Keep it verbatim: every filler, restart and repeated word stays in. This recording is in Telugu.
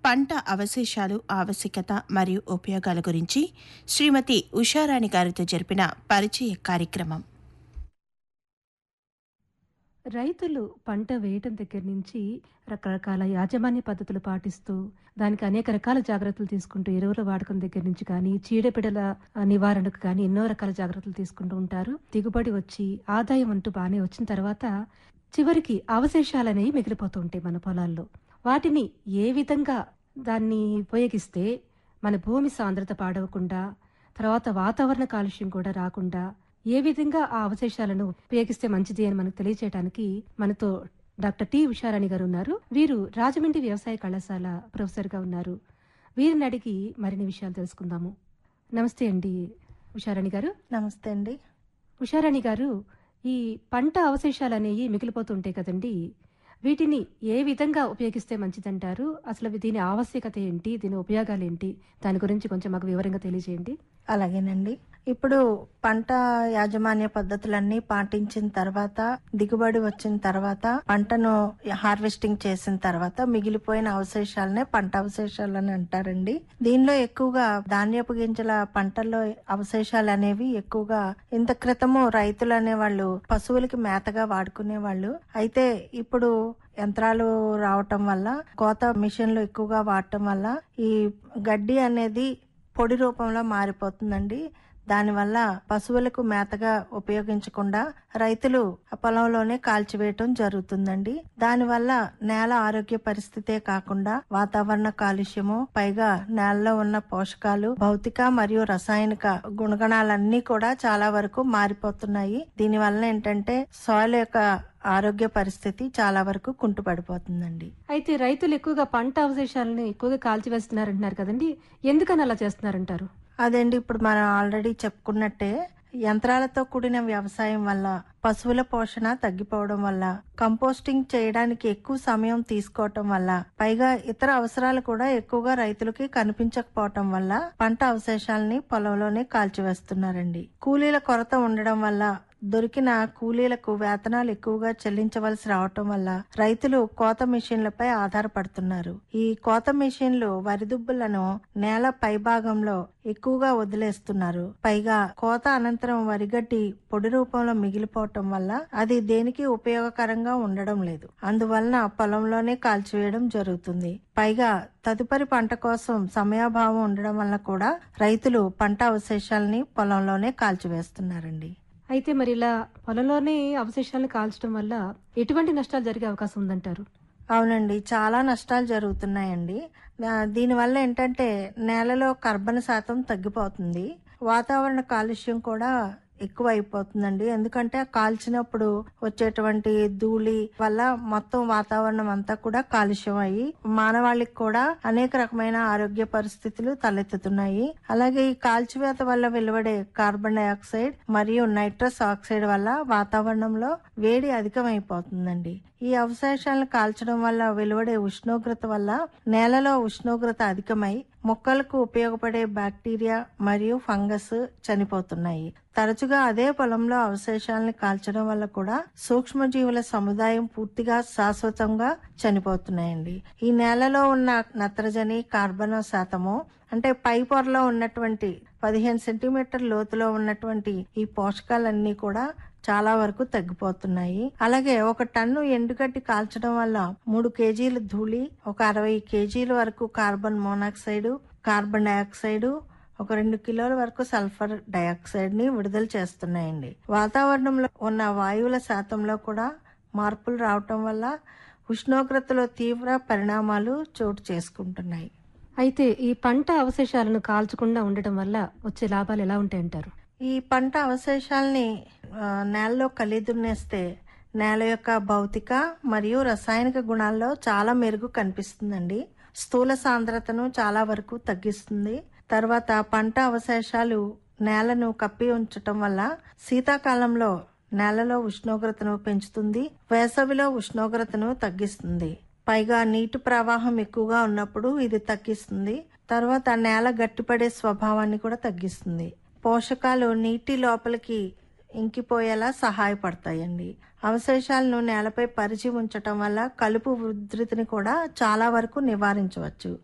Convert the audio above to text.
పంట అవశేషాలు ఆవశ్యకత మరియు ఉపయోగాల గురించి శ్రీమతి ఉషారాణి గారితో జరిపిన పరిచయ కార్యక్రమం. రైతులు పంట వేయటం దగ్గర నుంచి రకరకాల యాజమాన్య పద్ధతులు పాటిస్తూ దానికి అనేక రకాల జాగ్రత్తలు తీసుకుంటూ ఎరువుల వాడకం దగ్గర నుంచి కానీ చీడపీడల నివారణకు కానీ ఎన్నో రకాల జాగ్రత్తలు తీసుకుంటూ ఉంటారు. దిగుబడి వచ్చి ఆదాయం అంటూ బాగానే వచ్చిన తర్వాత చివరికి అవశేషాలనేవి మిగిలిపోతూ ఉంటాయి మన పొలాల్లో. వాటిని ఏ విధంగా దాన్ని ఉపయోగిస్తే మన భూమి సాంద్రత పాడవకుండా, తర్వాత వాతావరణ కాలుష్యం కూడా రాకుండా ఏ విధంగా ఆ అవశేషాలను ఉపయోగిస్తే మంచిది అని మనకు తెలియచేయడానికి మనతో డాక్టర్ టి ఉషారాణి గారు ఉన్నారు. వీరు రాజమండ్రి వ్యవసాయ కళాశాల ప్రొఫెసర్ గా ఉన్నారు. వీరిని అడిగి మరిన్ని విషయాలు తెలుసుకుందాము. నమస్తే అండి ఉషారాణి గారు. నమస్తే అండి. ఉషారాణి గారు, ఈ పంట అవశేషాలు అనేవి మిగిలిపోతుంటాయి కదండి, వీటిని ఏ విధంగా ఉపయోగిస్తే మంచిదంటారు? అసలు దీని ఆవశ్యకత ఏంటి, దీని ఉపయోగాలు ఏంటి, దాని గురించి కొంచెం మాకు వివరంగా తెలియజేయండి. అలాగేనండి. ఇప్పుడు పంట యాజమాన్య పద్ధతులన్నీ పాటించిన తర్వాత, దిగుబడి వచ్చిన తర్వాత, పంటను హార్వెస్టింగ్ చేసిన తర్వాత మిగిలిపోయిన అవశేషాలనే పంట అవశేషాలు అని అంటారండి. దీనిలో ఎక్కువగా ధాన్యపు గింజల పంటల్లో అవశేషాలు అనేవి ఎక్కువగా ఇంత క్రితము రైతులు అనేవాళ్ళు పశువులకి మేతగా వాడుకునే వాళ్ళు. అయితే ఇప్పుడు యంత్రాలు రావటం వల్ల, కోత మిషన్లు ఎక్కువగా వాడటం వల్ల ఈ గడ్డి అనేది పొడి రూపంలో మారిపోతుందండి. దానివల్ల పశువులకు మేతగా ఉపయోగించకుండా రైతులు పొలంలోనే కాల్చివేయటం జరుగుతుందండి. దానివల్ల నేల ఆరోగ్య పరిస్థితే కాకుండా వాతావరణ కాలుష్యము, పైగా నేలలో ఉన్న పోషకాలు, భౌతిక మరియు రసాయనిక గుణగణాలన్నీ కూడా చాలా వరకు మారిపోతున్నాయి. దీనివల్ల ఏంటంటే సాయిల్ యొక్క ఆరోగ్య పరిస్థితి చాలా వరకు కుంటుపడిపోతుందండి. అయితే రైతులు ఎక్కువగా పంట అవశేషాలను ఎక్కువగా కాల్చివేస్తున్నారంటున్నారు కదండి, ఎందుకని అలా చేస్తున్నారంటారు? అదండి, ఇప్పుడు మనం ఆల్రెడీ చెప్పుకున్నట్టే యంత్రాలతో కూడిన వ్యవసాయం వల్ల, పశువుల పోషణ తగ్గిపోవడం వల్ల, కంపోస్టింగ్ చేయడానికి ఎక్కువ సమయం తీసుకోవటం వల్ల, పైగా ఇతర అవసరాలు కూడా ఎక్కువగా రైతులకి కనిపించకపోవటం వల్ల పంట అవశేషాలని పొలంలోనే కాల్చివేస్తున్నారండి. కూలీల కొరత ఉండడం వల్ల, దొరికిన కూలీలకు వేతనాలు ఎక్కువగా చెల్లించవలసి రావటం వల్ల రైతులు కోత మిషన్లపై ఆధారపడుతున్నారు. ఈ కోత మిషన్లు వరిదుబ్బులను నేల పైభాగంలో ఎక్కువగా వదిలేస్తున్నారు. పైగా కోత అనంతరం వరిగడ్డి పొడి రూపంలో మిగిలిపోవటం వల్ల అది దేనికి ఉపయోగకరంగా ఉండడం లేదు. అందువలన పొలంలోనే కాల్చివేయడం జరుగుతుంది. పైగా తదుపరి పంట కోసం సమయాభావం ఉండడం వల్ల కూడా రైతులు పంట అవశేషాలని పొలంలోనే కాల్చివేస్తున్నారండి. అయితే మరి ఇలా పొలంలోనే అవశేషాలను కాల్చడం వల్ల ఎటువంటి నష్టాలు జరిగే అవకాశం ఉందంటారు? అవునండి, చాలా నష్టాలు జరుగుతున్నాయండి. దీనివల్ల ఏంటంటే నేలలో కర్బన శాతం తగ్గిపోతుంది, వాతావరణ కాలుష్యం కూడా ఎక్కువ అయిపోతుందండి. ఎందుకంటే కాల్చినప్పుడు వచ్చేటువంటి ధూళి వల్ల మొత్తం వాతావరణం అంతా కూడా కాలుష్యం అయ్యి మానవాళికి కూడా అనేక రకమైన ఆరోగ్య పరిస్థితులు తలెత్తుతున్నాయి. అలాగే ఈ కాల్చివేత వల్ల వెలువడే కార్బన్ డైఆక్సైడ్ మరియు నైట్రస్ ఆక్సైడ్ వల్ల వాతావరణంలో వేడి అధికమైపోతుందండి. ఈ అవశేషాలను కాల్చడం వల్ల వెలువడే ఉష్ణోగ్రత వల్ల నేలలో ఉష్ణోగ్రత అధికమై మొక్కలకు ఉపయోగపడే బ్యాక్టీరియా మరియు ఫంగస్ చనిపోతున్నాయి. తరచుగా అదే పొలంలో అవశేషాలను కాల్చడం వల్ల కూడా సూక్ష్మజీవుల సముదాయం పూర్తిగా శాశ్వతంగా చనిపోతున్నాయండి. ఈ నేలలో ఉన్న నత్రజని, కార్బన్ శాతము అంటే పై పొరలో ఉన్నటువంటి పదిహేను సెంటీమీటర్ లోతులో ఉన్నటువంటి ఈ పోషకాలన్నీ కూడా చాలా వరకు తగ్గిపోతున్నాయి. అలాగే ఒక టన్ను ఎండుగడ్డి కాల్చడం వల్ల మూడు కేజీల ధూళి, ఒక అరవై కేజీల వరకు కార్బన్ మోనాక్సైడ్, కార్బన్ డైఆక్సైడ్, ఒక రెండు కిలోల వరకు సల్ఫర్ డైఆక్సైడ్ ని విడుదల చేస్తున్నాయండి. వాతావరణంలో ఉన్న వాయువుల శాతంలో కూడా మార్పులు రావటం వల్ల ఉష్ణోగ్రతలో తీవ్ర పరిణామాలు చోటు చేసుకుంటున్నాయి. అయితే ఈ పంట అవశేషాలను కాల్చకుండా ఉండటం వల్ల వచ్చే లాభాలు ఎలా ఉంటాయంటారు? ఈ పంట అవశేషాలని నేలలో కలిదున్నేస్తే నేల యొక్క భౌతిక మరియు రసాయనిక గుణాల్లో చాలా మెరుగు కనిపిస్తుందండి. స్థూల సాంద్రతను చాలా వరకు తగ్గిస్తుంది. తర్వాత పంట అవశేషాలు నేలను కప్పి ఉంచటం వల్ల శీతాకాలంలో నేలలో ఉష్ణోగ్రతను పెంచుతుంది, వేసవిలో ఉష్ణోగ్రతను తగ్గిస్తుంది. పైగా నీటి ప్రవాహం ఎక్కువగా ఉన్నప్పుడు ఇది తగ్గిస్తుంది. తర్వాత నేల గట్టిపడే స్వభావాన్ని కూడా తగ్గిస్తుంది. పోషకాలు నీటి లోపలికి ఇంకిపోయేలా సహాయపడతాయండి. అవశేషాలను నేలపై పరిచి ఉంచటం వల్ల కలుపు ఉధృతిని కూడా చాలా వరకు నివారించవచ్చు.